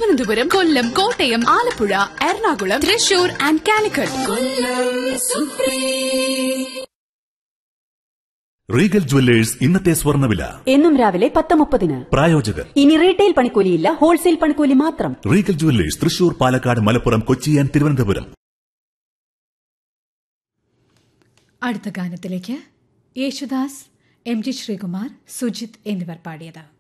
Thiruvananthapuram, Kollam, Kottayam, Alappuzha, Ernakulam, Thrissur and Calicut. Regal jewellers ഇന്നത്തെ സ്വർണ്ണവില എന്നും രാവിലെ 10:30. പ്രായോജകർ ഇനി റീറ്റെയിൽ പണിക്കൂലിയില്ല, ഹോൾസെയിൽ പണിക്കൂലി മാത്രം. Regal jewellers Thrissur, Palakkad, Malappuram, Kochi and Thiruvananthapuram. അടുത്ത ഗാനത്തിലേക്ക് യേശുദാസ്, എം ജി ശ്രീകുമാർ, സുജിത് എന്നിവർ പാടിയത്.